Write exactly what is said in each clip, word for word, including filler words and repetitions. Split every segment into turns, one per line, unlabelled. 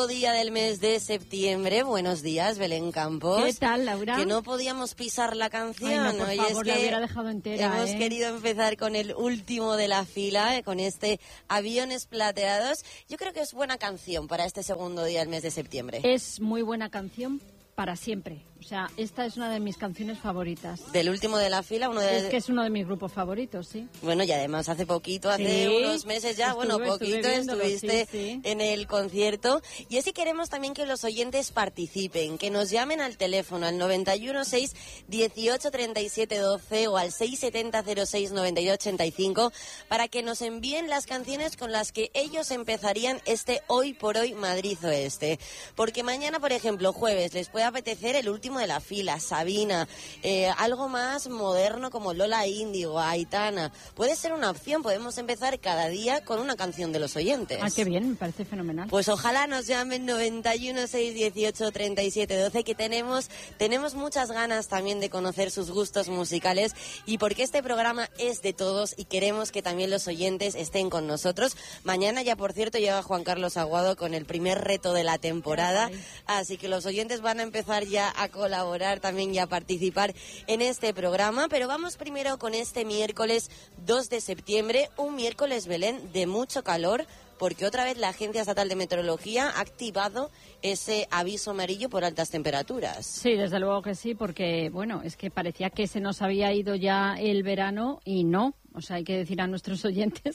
Día del mes de septiembre. Buenos días, Belén Campos.
¿Qué tal, Laura?
Que no podíamos pisar la canción.
Ay, no, por
Hoy
favor,
es
la
que
hubiera dejado entera,
hemos
¿eh?
querido empezar con el último de la fila, eh, con este Aviones Plateados. Yo creo que es buena canción para este segundo día del mes de septiembre.
Es muy buena canción para siempre. O sea, esta es una de mis canciones favoritas.
Del último de la fila, uno de...
Es que es uno de mis grupos favoritos, sí.
Bueno, y además hace poquito, hace
Sí,
unos meses ya,
estuve,
bueno, poquito
estuve viéndolo,
estuviste
sí, sí.
en el concierto. Y así queremos también que los oyentes participen, que nos llamen al teléfono al noventa y uno seis dieciocho treinta y siete doce o al seis setenta cero seis noventa y dos ochenta y cinco para que nos envíen las canciones con las que ellos empezarían este Hoy por Hoy Madrid Oeste. Porque mañana, por ejemplo, jueves, les puede apetecer el último de la fila, Sabina, eh, algo más moderno como Lola Índigo, Aitana. Puede ser una opción, podemos empezar cada día con una canción de los oyentes.
Ah, qué bien, me parece fenomenal.
Pues ojalá nos llamen noventa y uno seis dieciocho treinta y siete doce, que tenemos, tenemos muchas ganas también de conocer sus gustos musicales y porque este programa es de todos y queremos que también los oyentes estén con nosotros. Mañana ya, por cierto, llega Juan Carlos Aguado con el primer reto de la temporada, así que los oyentes van a empezar ya a colaborar también y a participar en este programa, pero vamos primero con este miércoles dos de septiembre, un miércoles, Belén, de mucho calor, porque otra vez la Agencia Estatal de Meteorología ha activado ese aviso amarillo por altas temperaturas.
Sí, desde luego que sí, porque, bueno, es que parecía que se nos había ido ya el verano y no. O sea, hay que decir a nuestros oyentes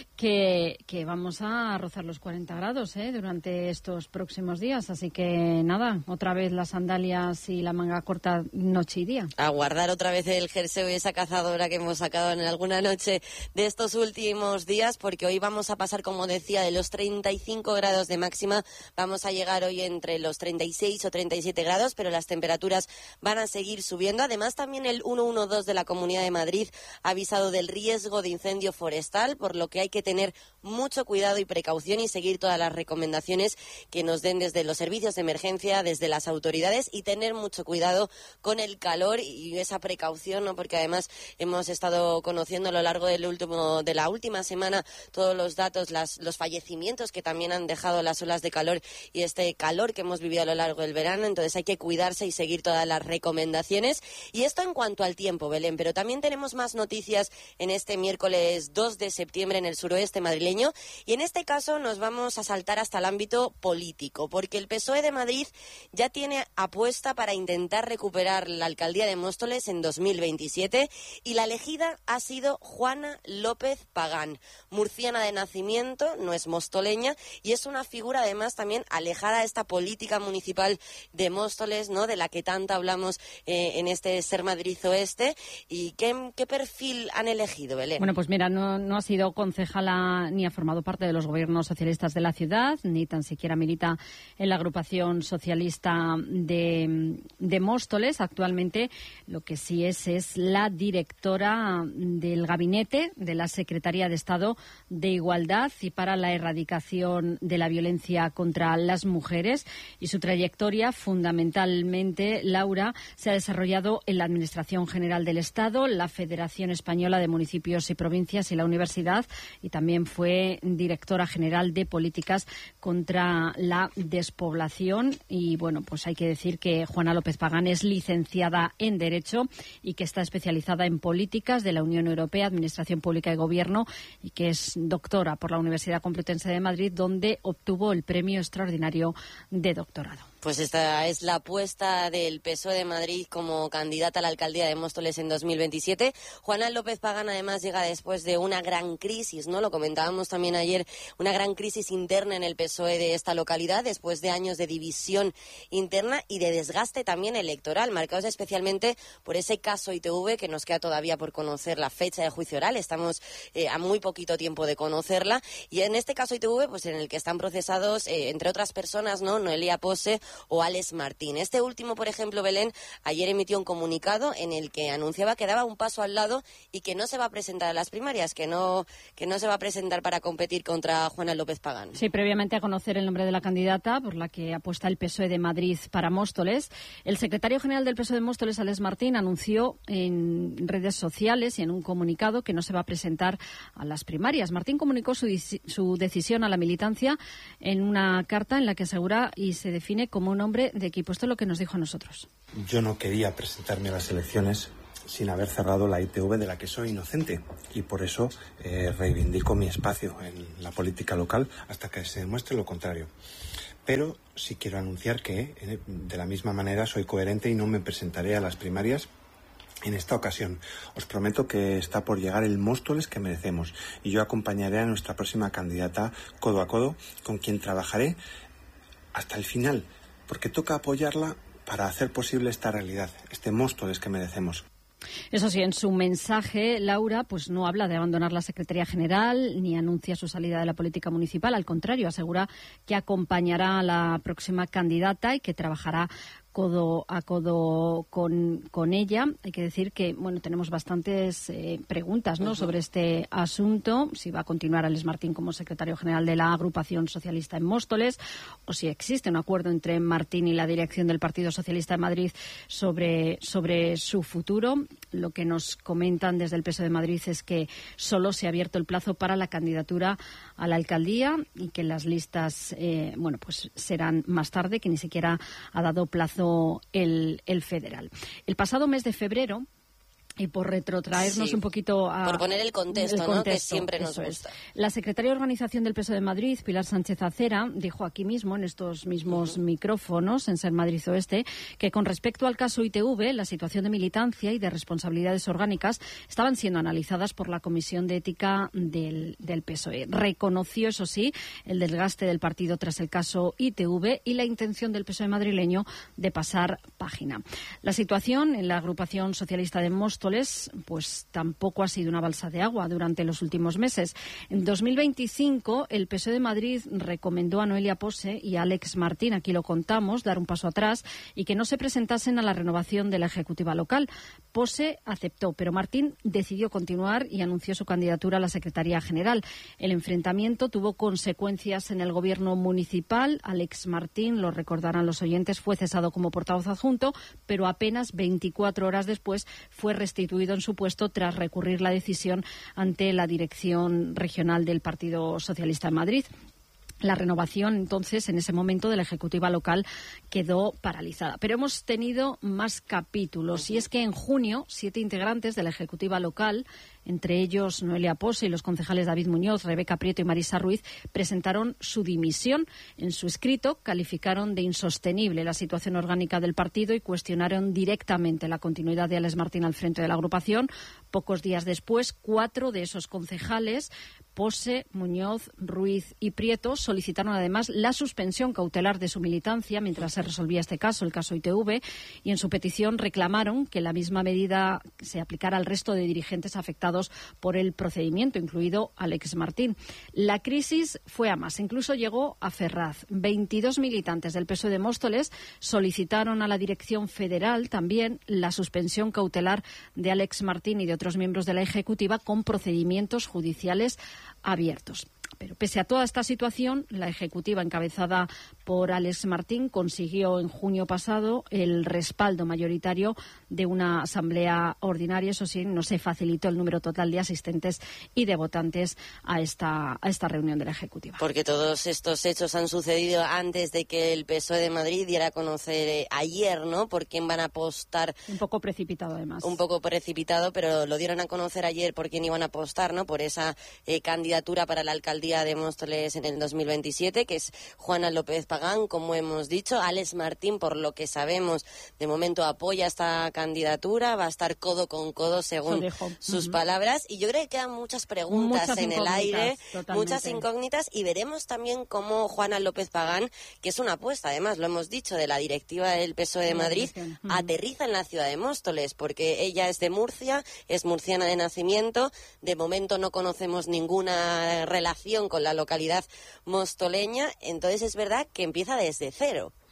que, que vamos a rozar los cuarenta grados ¿eh? durante estos próximos días. Así que nada, otra vez las sandalias y la manga corta noche y día.
A guardar otra vez el jersey y esa cazadora que hemos sacado en alguna noche de estos últimos días, porque hoy vamos a pasar, como decía, de los treinta y cinco grados de máxima. Vamos a llegar hoy entre los treinta y seis o treinta y siete grados, pero las temperaturas van a seguir subiendo. Además, también el ciento doce de la Comunidad de Madrid ha avisado del riesgo riesgo de incendio forestal, por lo que hay que tener mucho cuidado y precaución y seguir todas las recomendaciones que nos den desde los servicios de emergencia, desde las autoridades, y tener mucho cuidado con el calor y esa precaución, ¿no? Porque además hemos estado conociendo a lo largo del último, de la última semana todos los datos, las, los fallecimientos que también han dejado las olas de calor y este calor que hemos vivido a lo largo del verano. Entonces hay que cuidarse y seguir todas las recomendaciones. Y esto en cuanto al tiempo, Belén, pero también tenemos más noticias en este miércoles dos de septiembre en el suroeste madrileño, y en este caso nos vamos a saltar hasta el ámbito político, porque el P S O E de Madrid ya tiene apuesta para intentar recuperar la alcaldía de Móstoles en dos mil veintisiete, y la elegida ha sido Juana López Pagán, murciana de nacimiento, no es mostoleña, y es una figura además también alejada de esta política municipal de Móstoles, ¿no?, de la que tanto hablamos eh, en este Ser Madrid Oeste. ¿Y qué, qué perfil han elegido, Belén?
Bueno, pues mira, no, no ha sido concejala ni ha formado parte de los gobiernos socialistas de la ciudad, ni tan siquiera milita en la agrupación socialista de, de Móstoles. Actualmente lo que sí es es la directora del gabinete de la Secretaría de Estado de Igualdad y para la erradicación de la violencia contra las mujeres, y su trayectoria fundamentalmente, Laura, se ha desarrollado en la Administración General del Estado, la Federación Española de Municipios y Provincias y la Universidad, y también fue directora general de políticas contra la despoblación. Y bueno, pues hay que decir que Juana López Pagán es licenciada en Derecho y que está especializada en políticas de la Unión Europea, Administración Pública y Gobierno, y que es doctora por la Universidad Complutense de Madrid, donde obtuvo el premio extraordinario de doctorado.
Pues esta es la apuesta del P S O E de Madrid como candidata a la alcaldía de Móstoles en dos mil veintisiete. Juana López Pagán además llega después de una gran crisis, ¿no? Lo comentábamos también ayer, una gran crisis interna en el P S O E de esta localidad, después de años de división interna y de desgaste también electoral, marcados especialmente por ese caso I T V, que nos queda todavía por conocer la fecha de juicio oral. Estamos eh, a muy poquito tiempo de conocerla, y en este caso I T V, pues en el que están procesados, eh, entre otras personas, ¿no?, Noelia Pose o Alex Martín. Este último, por ejemplo, Belén, ayer emitió un comunicado en el que anunciaba que daba un paso al lado y que no se va a presentar a las primarias, que no, que no se va a presentar para competir contra Juana López Pagán.
Sí, previamente a conocer el nombre de la candidata por la que apuesta el P S O E de Madrid para Móstoles, el secretario general del P S O E de Móstoles, Alex Martín, anunció en redes sociales y en un comunicado que no se va a presentar a las primarias. Martín comunicó su, su decisión a la militancia en una carta en la que asegura y se define como un hombre de equipo. Esto es lo que nos dijo a nosotros.
Yo no quería presentarme a las elecciones sin haber cerrado la I T V de la que soy inocente, y por eso eh, reivindico mi espacio en la política local hasta que se demuestre lo contrario. Pero sí quiero anunciar que eh, de la misma manera soy coherente y no me presentaré a las primarias en esta ocasión. Os prometo que está por llegar el Móstoles que merecemos, y yo acompañaré a nuestra próxima candidata codo a codo, con quien trabajaré hasta el final, porque toca apoyarla para hacer posible esta realidad, este Móstoles que merecemos.
Eso sí, en su mensaje, Laura, pues no habla de abandonar la Secretaría General ni anuncia su salida de la política municipal. Al contrario, asegura que acompañará a la próxima candidata y que trabajará codo a codo con, con ella. Hay que decir que, bueno, tenemos bastantes eh, preguntas, ¿no?, uh-huh. sobre este asunto, si va a continuar Alex Martín como secretario general de la agrupación socialista en Móstoles, o si existe un acuerdo entre Martín y la dirección del Partido Socialista de Madrid sobre, sobre su futuro. Lo que nos comentan desde el P S O E de Madrid es que solo se ha abierto el plazo para la candidatura a la alcaldía y que las listas, eh, bueno, pues serán más tarde, que ni siquiera ha dado plazo El, el federal. El pasado mes de febrero, y por retrotraernos
sí,
un poquito a...
Por poner el contexto,
el contexto,
¿no?, que siempre nos gusta.
Es. La secretaria de Organización del P S O E de Madrid, Pilar Sánchez Acera, dijo aquí mismo, en estos mismos uh-huh. micrófonos, en Ser Madrid Oeste, que con respecto al caso I T V, la situación de militancia y de responsabilidades orgánicas estaban siendo analizadas por la Comisión de Ética del, del P S O E. Reconoció, eso sí, el desgaste del partido tras el caso I T V y la intención del P S O E madrileño de pasar página. La situación en la agrupación socialista de Móstoles pues tampoco ha sido una balsa de agua durante los últimos meses. En dos mil veinticinco, el P S O E de Madrid recomendó a Noelia Pose y a Alex Martín, aquí lo contamos, dar un paso atrás y que no se presentasen a la renovación de la ejecutiva local. Pose aceptó, pero Martín decidió continuar y anunció su candidatura a la Secretaría General. El enfrentamiento tuvo consecuencias en el gobierno municipal. Alex Martín, lo recordarán los oyentes, fue cesado como portavoz adjunto, pero apenas veinticuatro horas después fue restituido en su puesto tras recurrir la decisión ante la Dirección Regional del Partido Socialista en Madrid. La renovación, entonces, en ese momento de la ejecutiva local quedó paralizada. Pero hemos tenido más capítulos, y es que en junio siete integrantes de la ejecutiva local, entre ellos Noelia Pose y los concejales David Muñoz, Rebeca Prieto y Marisa Ruiz, presentaron su dimisión. En su escrito calificaron de insostenible la situación orgánica del partido y cuestionaron directamente la continuidad de Alex Martín al frente de la agrupación. Pocos días después, cuatro de esos concejales, Pose, Muñoz, Ruiz y Prieto, solicitaron además la suspensión cautelar de su militancia mientras se resolvía este caso, el caso I T V, y en su petición reclamaron que la misma medida se aplicara al resto de dirigentes afectados por el procedimiento, incluido Alex Martín. La crisis fue a más, incluso llegó a Ferraz. veintidós militantes del P S O E de Móstoles solicitaron a la Dirección Federal también la suspensión cautelar de Alex Martín y de otros miembros de la Ejecutiva con procedimientos judiciales abiertos. Pero pese a toda esta situación, la Ejecutiva encabezada por Alex Martín consiguió en junio pasado el respaldo mayoritario de una asamblea ordinaria. Eso sí, no se facilitó el número total de asistentes y de votantes a esta, a esta reunión de la Ejecutiva.
Porque todos estos hechos han sucedido antes de que el P S O E de Madrid diera a conocer eh, ayer, ¿no?, por quién van a apostar.
Un poco precipitado, además.
Un poco precipitado, pero lo dieron a conocer ayer por quién iban a apostar, ¿no?, por esa eh, candidatura para la alcaldía de Móstoles en el dos mil veintisiete, que es Juana López Pagán, como hemos dicho. Alex Martín, por lo que sabemos, de momento apoya esta candidatura, va a estar codo con codo según sus uh-huh. palabras, y yo creo que quedan muchas preguntas muchas en el aire, totalmente. Muchas incógnitas, y veremos también cómo Juana López Pagán, que es una apuesta, además lo hemos dicho, de la directiva del P S O E de Madrid, uh-huh. aterriza en la ciudad de Móstoles, porque ella es de Murcia, es murciana de nacimiento, de momento no conocemos ninguna relación con la localidad mostoleña, entonces es verdad que empieza desde cero.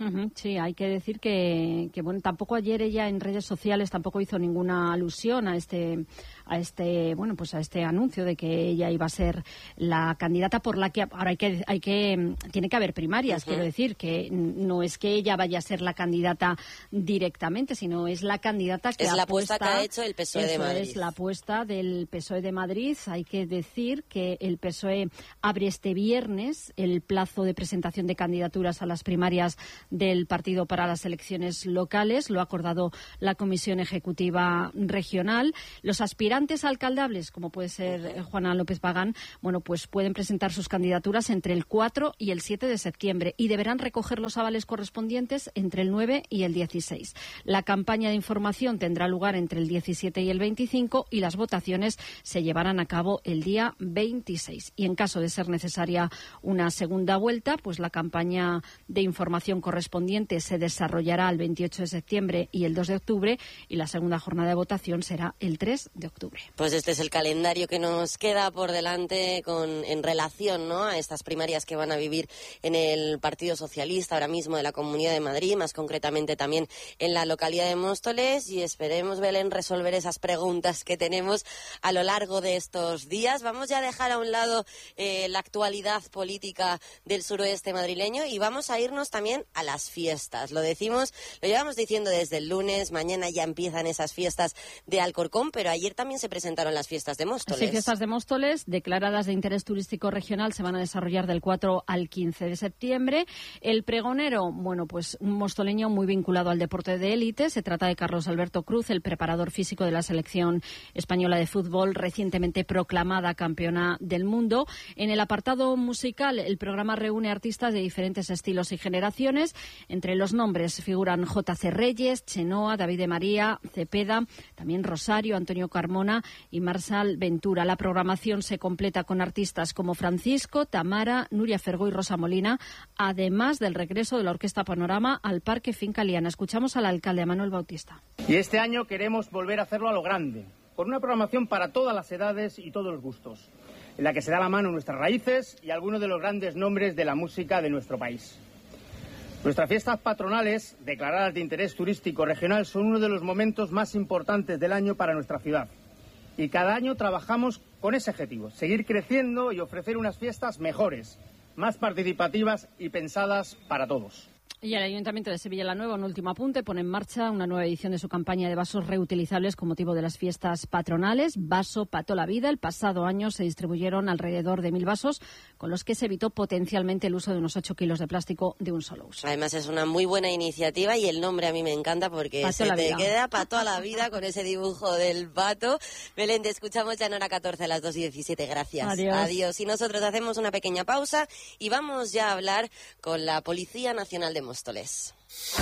Uh-huh, sí, hay que decir que, que bueno, tampoco ayer ella en redes sociales tampoco hizo ninguna alusión a este a este bueno pues a este anuncio de que ella iba a ser la candidata por la que ahora hay que hay que tiene que haber primarias. Uh-huh. Quiero decir que no es que ella vaya a ser la candidata directamente, sino es la candidata que
es la
apuesta,
apuesta que ha hecho el P S O E de Madrid.
Es la apuesta del P S O E de Madrid. Hay que decir que el P S O E abre este viernes el plazo de presentación de candidaturas a las primarias del partido para las elecciones locales. Lo ha acordado la Comisión Ejecutiva Regional. Los aspirantes alcaldables, como puede ser Juana López Pagán, bueno, pues pueden presentar sus candidaturas entre el cuatro y el siete de septiembre y deberán recoger los avales correspondientes entre el nueve y el dieciséis. La campaña de información tendrá lugar entre el diecisiete y el veinticinco y las votaciones se llevarán a cabo el día veintiséis. Y en caso de ser necesaria una segunda vuelta, pues la campaña de información correspondiente se desarrollará el veintiocho de septiembre y el dos de octubre y la segunda jornada de votación será el tres de octubre.
Pues este es el calendario que nos queda por delante con en relación, ¿no?, a estas primarias que van a vivir en el Partido Socialista ahora mismo de la Comunidad de Madrid, más concretamente también en la localidad de Móstoles, y esperemos, Belén, resolver esas preguntas que tenemos a lo largo de estos días. Vamos ya a dejar a un lado eh, la actualidad política del suroeste madrileño y vamos a irnos también a las fiestas. Lo decimos, lo llevamos diciendo desde el lunes, mañana ya empiezan esas fiestas de Alcorcón, pero ayer también se presentaron las fiestas de Móstoles.
Sí, fiestas de Móstoles, declaradas de interés turístico regional, se van a desarrollar del cuatro al quince de septiembre. El pregonero, bueno, pues un mostoleño muy vinculado al deporte de élite. Se trata de Carlos Alberto Cruz, el preparador físico de la selección española de fútbol, recientemente proclamada campeona del mundo. En el apartado musical, el programa reúne artistas de diferentes estilos y generaciones. Entre los nombres figuran J C Reyes, Chenoa, David de María, Cepeda, también Rosario, Antonio Carmona y Marsal Ventura. La programación se completa con artistas como Francisco, Tamara, Nuria Fergó y Rosa Molina, además del regreso de la Orquesta Panorama al Parque Finca Liana. Escuchamos al alcalde Manuel Bautista.
Y este año queremos volver a hacerlo a lo grande, con una programación para todas las edades y todos los gustos, en la que se da la mano nuestras raíces y algunos de los grandes nombres de la música de nuestro país. Nuestras fiestas patronales, declaradas de interés turístico regional, son uno de los momentos más importantes del año para nuestra ciudad. Y cada año trabajamos con ese objetivo, seguir creciendo y ofrecer unas fiestas mejores, más participativas y pensadas para todos.
Y el Ayuntamiento de Sevilla la Nueva, un último apunte, pone en marcha una nueva edición de su campaña de vasos reutilizables con motivo de las fiestas patronales. Vaso Pato la Vida. El pasado año se distribuyeron alrededor de mil vasos, con los que se evitó potencialmente el uso de unos ocho kilos de plástico de un solo uso.
Además es una muy buena iniciativa y el nombre a mí me encanta porque
Pato
se te
vida.
queda para toda la vida con ese dibujo del pato. Belén, te escuchamos ya en hora catorce a las dos y diecisiete. Gracias.
Adiós.
Adiós. Y nosotros hacemos una pequeña pausa y vamos ya a hablar con la Policía Nacional de Móstoles.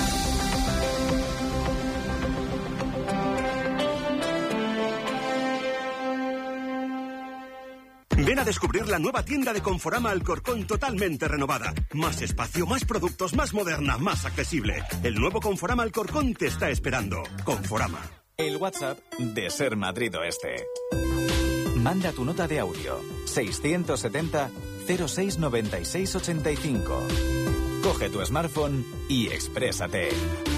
Ven a descubrir la nueva tienda de Conforama Alcorcón totalmente renovada. Más espacio, más productos, más moderna, más accesible. El nuevo Conforama Alcorcón te está esperando. Conforama.
El WhatsApp de Ser Madrid Oeste. Manda tu nota de audio. seiscientos setenta cero seis noventa y seis ochenta y cinco. Coge tu smartphone y exprésate.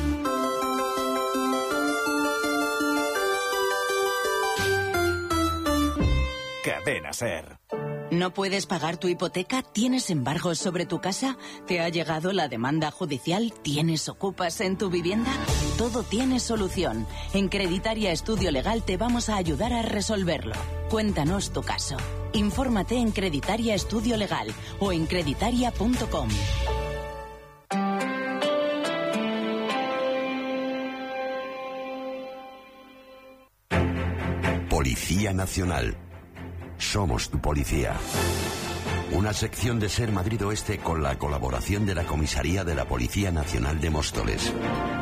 Cadena Ser.
¿No puedes pagar tu hipoteca? ¿Tienes embargos sobre tu casa? ¿Te ha llegado la demanda judicial? ¿Tienes ocupas en tu vivienda? Todo tiene solución. En Creditaria Estudio Legal te vamos a ayudar a resolverlo. Cuéntanos tu caso. Infórmate en Creditaria Estudio Legal o en creditaria punto com.
Policía Nacional. Somos tu policía. Una sección de Ser Madrid Oeste con la colaboración de la Comisaría de la Policía Nacional de Móstoles.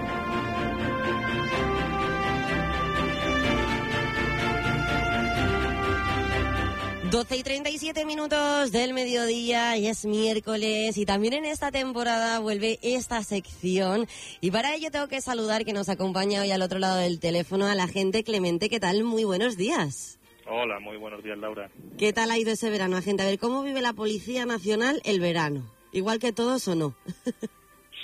doce y treinta y siete minutos del mediodía, y es miércoles y también en esta temporada vuelve esta sección y para ello tengo que saludar que nos acompaña hoy al otro lado del teléfono a la agente Clemente. ¿Qué tal? Muy buenos días.
Hola, muy buenos días, Laura.
¿Qué tal ha ido ese verano, agente? A ver, ¿cómo vive la Policía Nacional el verano? ¿Igual que todos o no?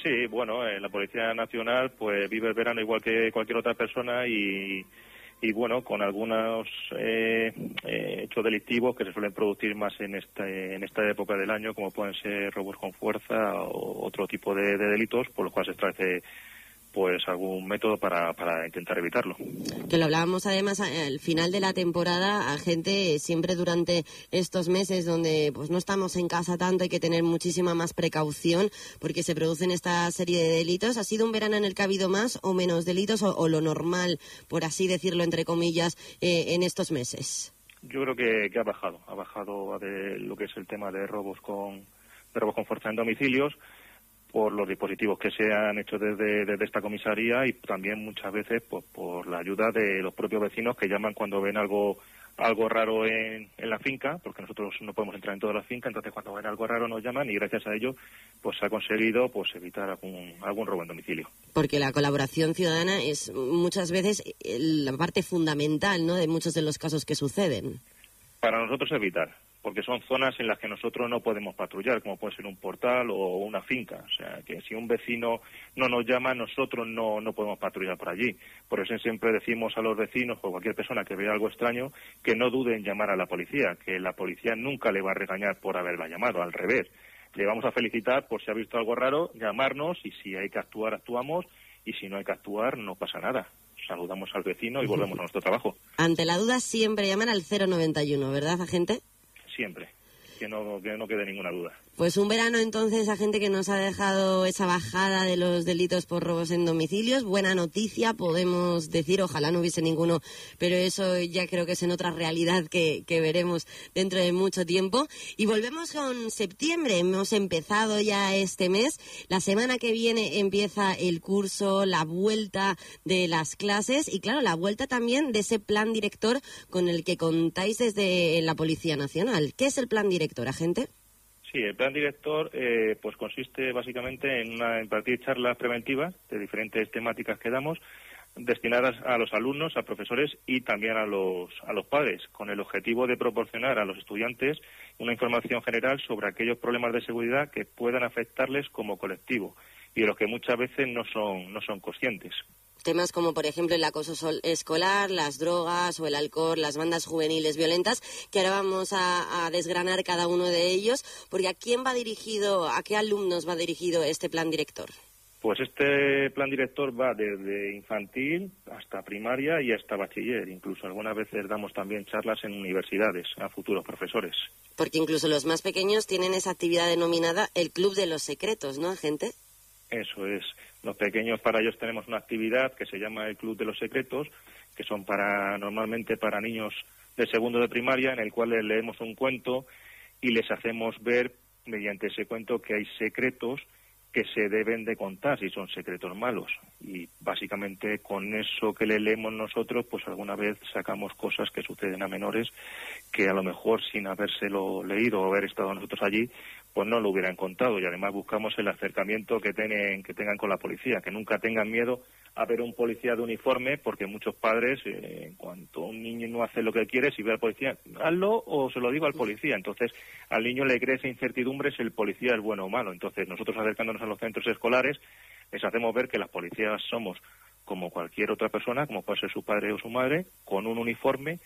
Sí, bueno, eh, la Policía Nacional pues vive el verano igual que cualquier otra persona y, y bueno, con algunos eh, eh, hechos delictivos que se suelen producir más en esta, en esta época del año, como pueden ser robos con fuerza o otro tipo de, de delitos, por los cuales se establece pues algún método para, para intentar evitarlo.
Que lo hablábamos además al final de la temporada, a gente siempre durante estos meses donde pues no estamos en casa tanto, hay que tener muchísima más precaución porque se producen esta serie de delitos. ¿Ha sido un verano en el que ha habido más o menos delitos o, o lo normal, por así decirlo, entre comillas, eh, en estos meses?
Yo creo que, que ha bajado, ha bajado de lo que es el tema de robos con, de robos con fuerza en domicilios, por los dispositivos que se han hecho desde, desde esta comisaría y también muchas veces pues, por la ayuda de los propios vecinos que llaman cuando ven algo algo raro en, en la finca, porque nosotros no podemos entrar en toda la finca, entonces cuando ven algo raro nos llaman y gracias a ello pues se ha conseguido pues evitar algún, algún robo en domicilio.
Porque la colaboración ciudadana es muchas veces la parte fundamental, ¿no?, de muchos de los casos que suceden.
Para nosotros evitar, porque son zonas en las que nosotros no podemos patrullar, como puede ser un portal o una finca. O sea, que si un vecino no nos llama, nosotros no, no podemos patrullar por allí. Por eso siempre decimos a los vecinos o cualquier persona que vea algo extraño que no duden en llamar a la policía, que la policía nunca le va a regañar por haberla llamado, al revés. Le vamos a felicitar por si ha visto algo raro, llamarnos y si hay que actuar, actuamos y si no hay que actuar, no pasa nada. Saludamos al vecino y volvemos a nuestro trabajo.
Ante la duda siempre llaman al cero noventa y uno, ¿verdad, agente?
Siempre, que no, que no quede ninguna duda.
Pues un verano entonces a gente que nos ha dejado esa bajada de los delitos por robos en domicilios. Buena noticia, podemos decir, ojalá no hubiese ninguno, pero eso ya creo que es en otra realidad que, que veremos dentro de mucho tiempo. Y volvemos con septiembre, hemos empezado ya este mes. La semana que viene empieza el curso, la vuelta de las clases y claro, la vuelta también de ese plan director con el que contáis desde la Policía Nacional. ¿Qué es el plan director, agente?
Sí, el plan director eh, pues consiste básicamente en una, impartir charlas preventivas de diferentes temáticas que damos, destinadas a los alumnos, a profesores y también a los, a los padres, con el objetivo de proporcionar a los estudiantes una información general sobre aquellos problemas de seguridad que puedan afectarles como colectivo y de los que muchas veces no son, no son conscientes.
Temas como, por ejemplo, el acoso escolar, las drogas o el alcohol, las bandas juveniles violentas, que ahora vamos a, a desgranar cada uno de ellos, porque ¿a quién va dirigido, a qué alumnos va dirigido este plan director?
Pues este plan director va desde infantil hasta primaria y hasta bachiller. Incluso algunas veces damos también charlas en universidades a futuros profesores.
Porque incluso los más pequeños tienen esa actividad denominada el Club de los Secretos, ¿no, agente?
Eso es. Los pequeños, para ellos tenemos una actividad que se llama el Club de los Secretos, que son para normalmente para niños de segundo de primaria, en el cual les leemos un cuento y les hacemos ver mediante ese cuento que hay secretos que se deben de contar si son secretos malos. Y básicamente con eso que le leemos nosotros, pues alguna vez sacamos cosas que suceden a menores que a lo mejor sin habérselo leído o haber estado nosotros allí, pues no lo hubieran contado. Y además buscamos el acercamiento que, tienen, que tengan con la policía, que nunca tengan miedo a ver un policía de uniforme, porque muchos padres, eh, en cuanto un niño no hace lo que quiere, si ve al policía, hazlo o se lo digo al policía. Entonces al niño le crea esa incertidumbre si el policía es bueno o malo. Entonces nosotros, acercándonos a los centros escolares, les hacemos ver que las policías somos como cualquier otra persona, como puede ser su padre o su madre, con un uniforme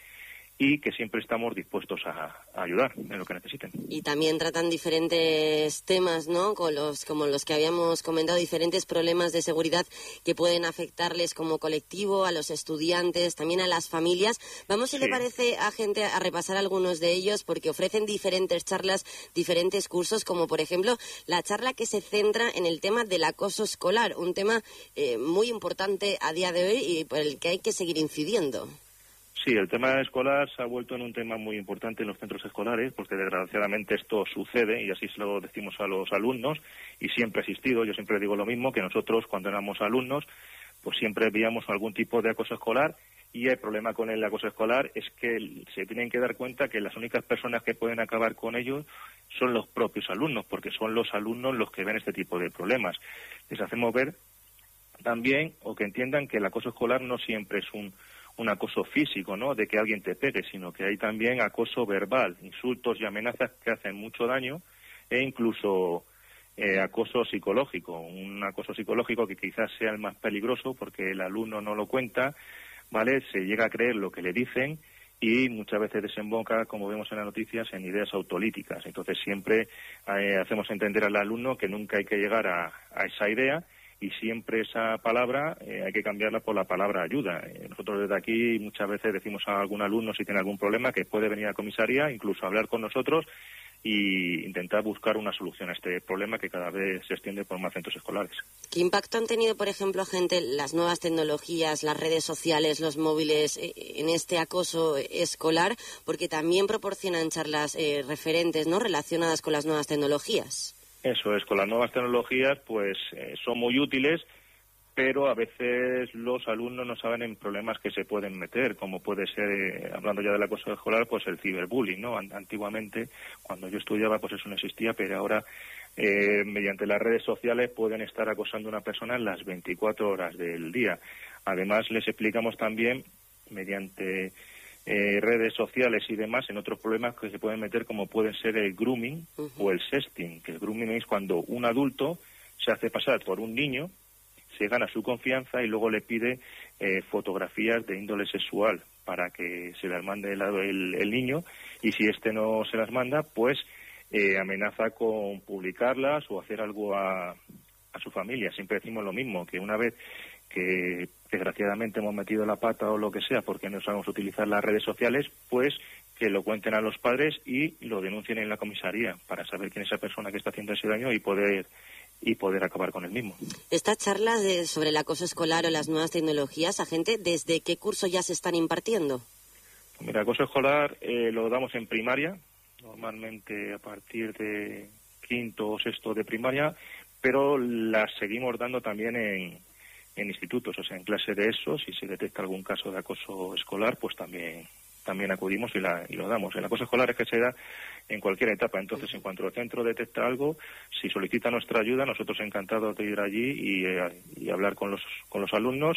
y que siempre estamos dispuestos a, a ayudar en lo que necesiten.
Y también tratan diferentes temas, ¿no?, con los, como los que habíamos comentado, diferentes problemas de seguridad que pueden afectarles como colectivo, a los estudiantes, también a las familias. Vamos, si sí. le parece, a gente a repasar algunos de ellos, porque ofrecen diferentes charlas, diferentes cursos, como por ejemplo la charla que se centra en el tema del acoso escolar, un tema eh, muy importante a día de hoy y por el que hay que seguir incidiendo.
Sí, el tema escolar se ha vuelto en un tema muy importante en los centros escolares, porque desgraciadamente esto sucede, y así se lo decimos a los alumnos, y siempre ha existido. Yo siempre digo lo mismo, que nosotros cuando éramos alumnos, pues siempre veíamos algún tipo de acoso escolar, y el problema con el acoso escolar es que se tienen que dar cuenta que las únicas personas que pueden acabar con ellos son los propios alumnos, porque son los alumnos los que ven este tipo de problemas. Les hacemos ver también, o que entiendan, que el acoso escolar no siempre es un un acoso físico, ¿no?, de que alguien te pegue, sino que hay también acoso verbal, insultos y amenazas que hacen mucho daño e incluso eh, acoso psicológico, un acoso psicológico que quizás sea el más peligroso porque el alumno no lo cuenta, ¿vale? Se llega a creer lo que le dicen y muchas veces desemboca, como vemos en las noticias, en ideas autolíticas. Entonces siempre eh, hacemos entender al alumno que nunca hay que llegar a, a esa idea y siempre esa palabra eh, hay que cambiarla por la palabra ayuda. Eh, nosotros desde aquí muchas veces decimos a algún alumno si tiene algún problema que puede venir a comisaría, incluso hablar con nosotros y intentar buscar una solución a este problema que cada vez se extiende por más centros escolares.
¿Qué impacto han tenido, por ejemplo, gente, las nuevas tecnologías, las redes sociales, los móviles eh, en este acoso escolar? Porque también proporcionan charlas eh, referentes, ¿no?, relacionadas con las nuevas tecnologías.
Eso es, con las nuevas tecnologías pues eh, son muy útiles, pero a veces los alumnos no saben en problemas que se pueden meter, como puede ser, eh, hablando ya del acoso escolar, pues el ciberbullying, ¿no? Antiguamente, cuando yo estudiaba, pues eso no existía, pero ahora, eh, mediante las redes sociales, pueden estar acosando a una persona las veinticuatro horas del día. Además, les explicamos también, mediante eh, redes sociales y demás, en otros problemas que se pueden meter, como pueden ser el grooming uh-huh. o el sexting, que el grooming es cuando un adulto se hace pasar por un niño, se gana su confianza y luego le pide eh, fotografías de índole sexual para que se las mande el, el, el niño, y si este no se las manda, pues eh, amenaza con publicarlas o hacer algo a, a su familia. Siempre decimos lo mismo, que una vez que desgraciadamente hemos metido la pata o lo que sea porque no sabemos utilizar las redes sociales, pues que lo cuenten a los padres y lo denuncien en la comisaría para saber quién es esa persona que está haciendo ese daño y poder y poder acabar con el mismo.
Estas charlas de, sobre el acoso escolar o las nuevas tecnologías, ¿a gente desde qué curso ya se están impartiendo?
Pues mira, acoso escolar eh, lo damos en primaria, normalmente a partir de quinto o sexto de primaria, pero las seguimos dando también en, en institutos, o sea, en clase de eso, si se detecta algún caso de acoso escolar, pues también también acudimos y, la, y lo damos. El acoso escolar es que se da en cualquier etapa, entonces en cuanto el centro detecta algo, si solicita nuestra ayuda, nosotros encantados de ir allí y, eh, y hablar con los con los alumnos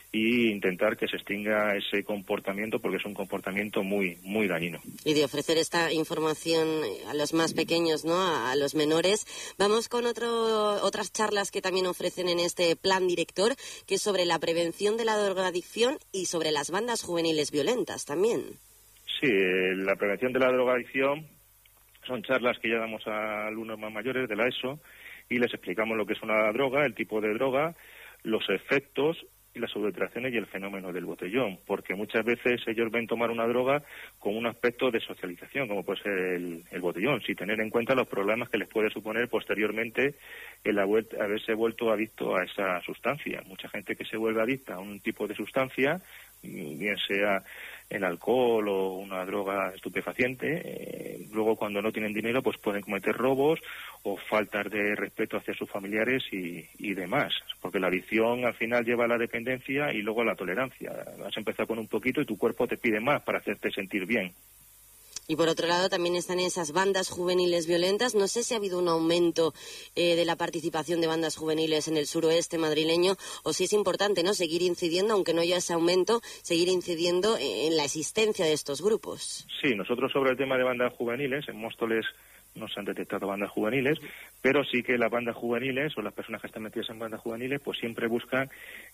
y intentar que se extinga ese comportamiento, porque es un comportamiento muy muy dañino.
Y de ofrecer esta información a los más pequeños, ¿no?, a, a los menores. Vamos con otro, otras charlas que también ofrecen en este plan director, que es sobre la prevención de la drogadicción y sobre las bandas juveniles violentas también.
Sí, eh, la prevención de la drogadicción son charlas que ya damos a alumnos más mayores de la ESO y les explicamos lo que es una droga, el tipo de droga, los efectos y las adulteraciones y el fenómeno del botellón, porque muchas veces ellos ven tomar una droga con un aspecto de socialización, como puede ser el, el botellón, sin tener en cuenta los problemas que les puede suponer posteriormente el haberse vuelto adicto a esa sustancia. Mucha gente que se vuelve adicta a un tipo de sustancia, bien sea el alcohol o una droga estupefaciente, eh, luego cuando no tienen dinero pues pueden cometer robos o faltas de respeto hacia sus familiares y, y demás, porque la adicción al final lleva a la dependencia y luego a la tolerancia. Has empezado con un poquito y tu cuerpo te pide más para hacerte sentir bien.
Y por otro lado también están esas bandas juveniles violentas. No sé si ha habido un aumento eh, de la participación de bandas juveniles en el suroeste madrileño, o si es importante, ¿no?, seguir incidiendo, aunque no haya ese aumento, seguir incidiendo en la existencia de estos grupos.
Sí, nosotros sobre el tema de bandas juveniles, en Móstoles no se han detectado bandas juveniles, pero sí que las bandas juveniles o las personas que están metidas en bandas juveniles pues siempre buscan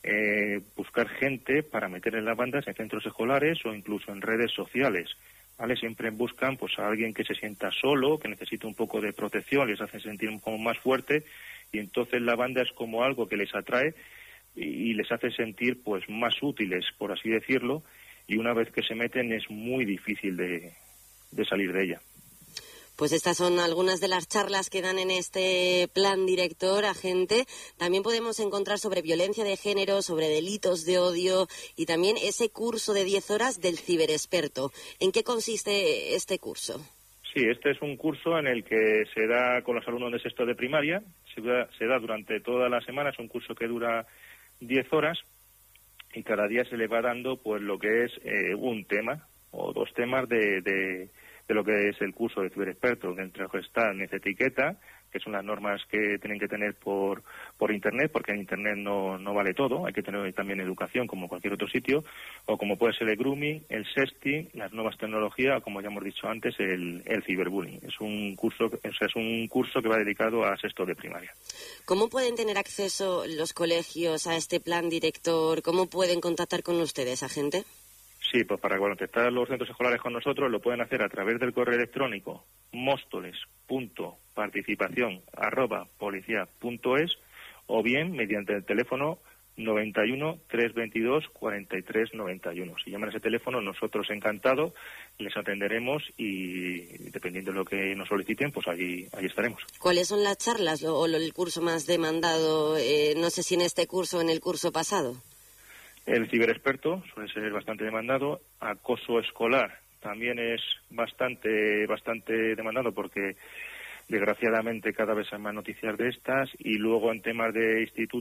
eh, buscar gente para meter en las bandas en centros escolares o incluso en redes sociales. ¿Vale? Siempre buscan pues a alguien que se sienta solo, que necesita un poco de protección, les hace sentir como más fuerte, y entonces la banda es como algo que les atrae y, y les hace sentir pues más útiles, por así decirlo, y una vez que se meten es muy difícil de, de salir de ella.
Pues estas son algunas de las charlas que dan en este plan director a gente. También podemos encontrar sobre violencia de género, sobre delitos de odio y también ese curso de diez horas del ciberexperto. ¿En qué consiste este curso?
Sí, este es un curso en el que se da con los alumnos de sexto de primaria, se da, se da durante toda la semana, es un curso que dura diez horas y cada día se le va dando pues lo que es eh, un tema o dos temas de... de de lo que es el curso de ciberexperto, entre los que está Etiqueta, que son las normas que tienen que tener por por Internet, porque en Internet no, no vale todo, hay que tener también educación como cualquier otro sitio, o como puede ser el grooming, el sexting, las nuevas tecnologías, o como ya hemos dicho antes, el, el ciberbullying. Es un curso, o sea, es un curso que va dedicado a sexto de primaria.
¿Cómo pueden tener acceso los colegios a este plan director? ¿Cómo pueden contactar con ustedes, agente?
Sí, pues para contactar los centros escolares con nosotros lo pueden hacer a través del correo electrónico móstoles punto participación arroba policía punto es o bien mediante el teléfono noventa y uno, trescientos veintidós, cuarenta y tres noventa y uno. Si llaman a ese teléfono, nosotros encantados les atenderemos y dependiendo de lo que nos soliciten, pues allí, allí estaremos.
¿Cuáles son las charlas o el curso más demandado? Eh, no sé si en este curso o en el curso pasado.
El ciberexperto suele ser bastante demandado. Acoso escolar también es bastante bastante demandado porque desgraciadamente cada vez hay más noticias de estas. Y luego en temas de instituto